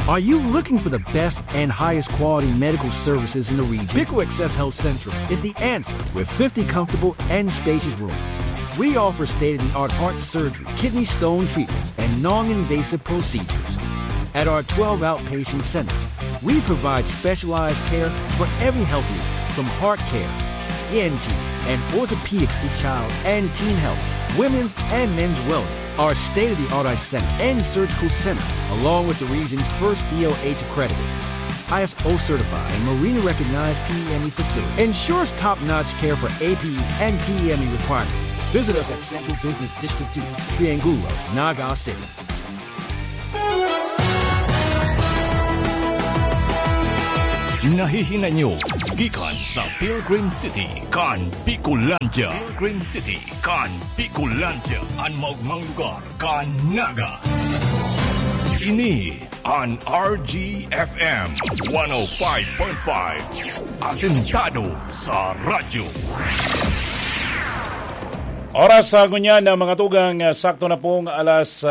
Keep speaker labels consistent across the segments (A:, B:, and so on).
A: Are you looking for the best and highest quality medical services in the region? Pico Access Health Central is the answer with 50 comfortable and spacious rooms. We offer state-of-the-art heart surgery, kidney stone treatments, and non-invasive procedures. At our 12 outpatient centers, we provide specialized care for every health need, from heart care, ENT, and orthopedics to child and teen health, women's and men's wellness. Our state-of-the-art eye center and surgical center, along with the region's first DOH accredited, ISO certified, and Marina-recognized PEME facility, ensures top-notch care for APE and PEME requirements. Visit us at Central Business District 2, Triangulo, Naga City.
B: Nahihingan nyo gikan sa Pilgrim City kan Bicolandia. Pilgrim City kan Bicolandia, ang maugmang lugar kan Naga. Ini ang RGFM 105.5, asentado sa radyo.
C: Oras sa ganyan ng mga tugang, sakto na pong alas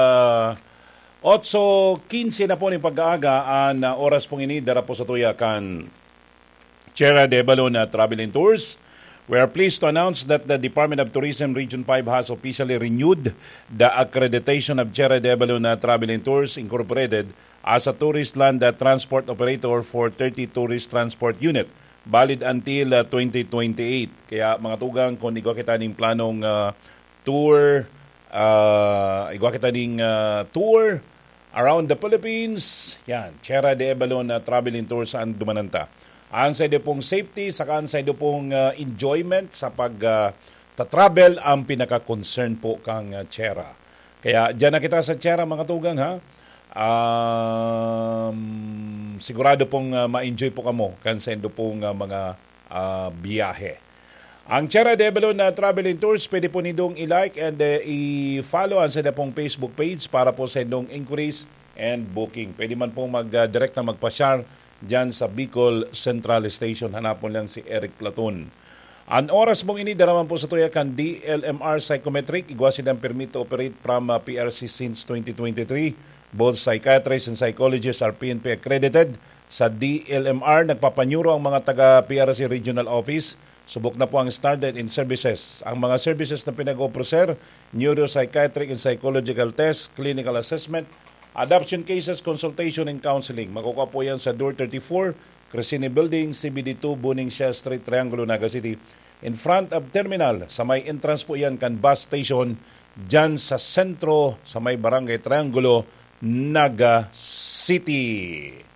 C: 8:15 na po ni pag-aaga ang oras pong ini dara po sa tuya kan Chera de Balon Travel and Tours. We are pleased to announce that the Department of Tourism Region 5 has officially renewed the accreditation of Chera de Balon Travel and Tours Incorporated as a tourist land transport operator for 30 tourist transport unit, valid until 2028. Kaya mga tugang, kung igwa kita ning planong tour, igwa kita ning tour around the Philippines, yan, Chera de Balon Travel and Tours ang dumananta. Ansay do pong safety, saka ansay do pong enjoyment sa pag-travel ang pinaka-concern po kang Chera. Kaya dyan na kita sa Chera mga tugang ha. Sigurado pong ma-enjoy po kamo kan sa do pong mga biyahe. Ang Chera de Balon Travel and Tours, pwede po nindong i-like and i-follow ang sa pong Facebook page para po sa indong inquiries and booking. Pwede man pong mag-direct na magpa-share dyan sa Bicol Central Station. Hanapon lang si Eric Platon. Ang oras mong ini, daraman po sa tuya kan DLMR Psychometric. Igwasin ang permit to operate from PRC since 2023. Both psychiatrists and psychologists are PNP accredited. Sa DLMR, nagpapanyuro ang mga taga-PRC Regional Office. Subok na po ang standard in services. Ang mga services na pinag-offer, sir, neuropsychiatric and psychological test, clinical assessment, adoption cases, consultation, and counseling. Makukuha po yan sa Door 34, Crescini Building, CBD2, Buning Siya Street, Triangulo, Naga City. In front of terminal, sa may entrance po yan kan bus station, dyan sa sentro, sa may barangay Triangulo, Naga City.